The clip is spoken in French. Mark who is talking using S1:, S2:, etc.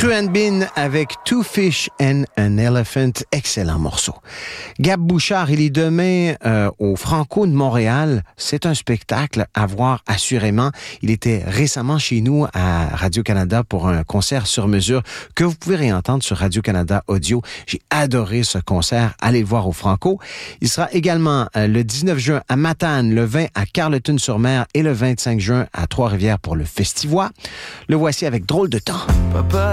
S1: True Bean avec Two Fish and an Elephant, excellent morceau. Gab Bouchard, il est demain au Franco de Montréal. C'est un spectacle à voir assurément. Il était récemment chez nous à Radio-Canada pour un concert sur mesure que vous pouvez réentendre sur Radio-Canada Audio. J'ai adoré ce concert. Allez le voir au Franco. Il sera également le 19 juin à Matane, le 20 à Carleton-sur-Mer et le 25 juin à Trois-Rivières pour le Festivois. Le voici avec Drôle de temps.
S2: Papa